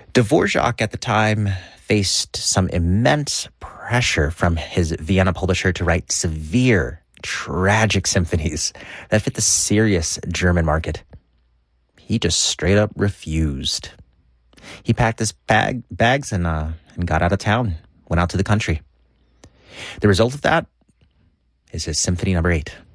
Dvorak at the time faced some immense pressure from his Vienna publisher to write severe, tragic symphonies that fit the serious German market. He just straight up refused. He packed his bags and got out of town, went out to the country. The result of that is his Symphony No. 8.